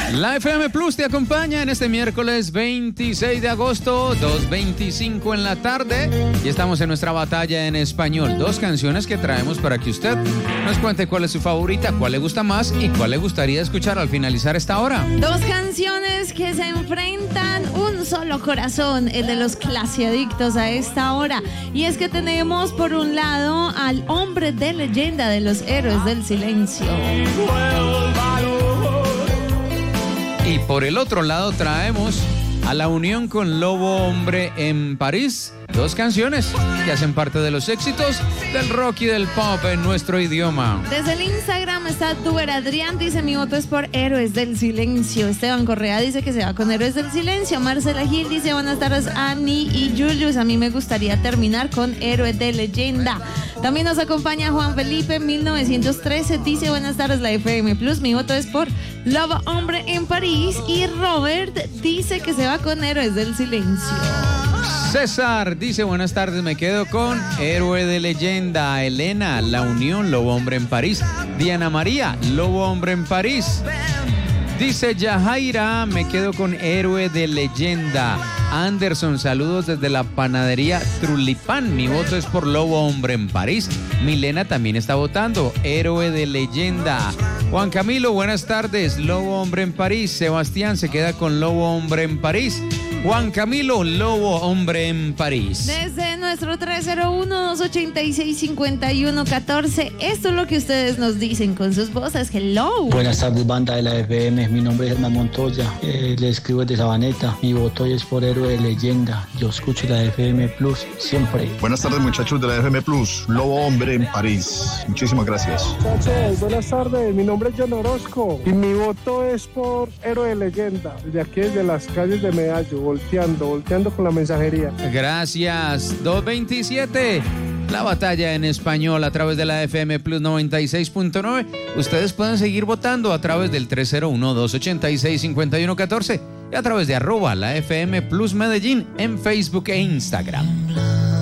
La FM Plus te acompaña en este miércoles 26 de agosto, 2:25 en la tarde. Y estamos en nuestra batalla en español. 2 canciones que traemos para que usted nos cuente cuál es su favorita, cuál le gusta más y cuál le gustaría escuchar al finalizar esta hora. 2 canciones que se enfrentan, un solo corazón, el de los clasiadictos a esta hora. Y es que tenemos por un lado al hombre de leyenda de los Héroes del Silencio. Y por el otro lado traemos a la unión con Lobo Hombre en París. 2 canciones que hacen parte de los éxitos del rock y del pop en nuestro idioma. Desde el Instagram está Duber Adrián, dice: mi voto es por Héroes del Silencio. Esteban Correa dice que se va con Héroes del Silencio. Marcela Gil dice: buenas tardes, Ani y Julius. A mí me gustaría terminar con Héroe de Leyenda. También nos acompaña Juan Felipe 1913, dice: buenas tardes, la FM Plus. Mi voto es por Lobo Hombre en París. Y Robert dice que se va con Héroes del Silencio. César dice: buenas tardes, me quedo con Héroe de Leyenda. Elena, La Unión, Lobo Hombre en París. Diana María, Lobo Hombre en París. Dice Yajaira: me quedo con Héroe de Leyenda. Anderson, saludos desde la panadería Trulipán. Mi voto es por Lobo Hombre en París. Milena también está votando Héroe de Leyenda. Juan Camilo, buenas tardes, Lobo Hombre en París. Sebastián se queda con Lobo Hombre en París. Juan Camilo, Lobo Hombre en París. Desde nuestro 301-286-5114, esto es lo que ustedes nos dicen con sus voces. Hello. Buenas tardes, banda de la FM. Mi nombre es Hernán Montoya. Le escribo desde Sabaneta. Mi voto es por Héroe de Leyenda. Yo escucho la FM Plus siempre. Buenas tardes, muchachos de la FM Plus. Lobo Hombre en París. Muchísimas gracias. Muchachos, buenas tardes. Mi nombre es John Orozco y mi voto es por Héroe de Leyenda. De aquí desde las calles de Medallo. Volteando con la mensajería. Gracias. 2:27. La batalla en español a través de la FM Plus 96.9. Ustedes pueden seguir votando a través del 301-286-5114 y a través de @la FM Plus Medellín en Facebook e Instagram.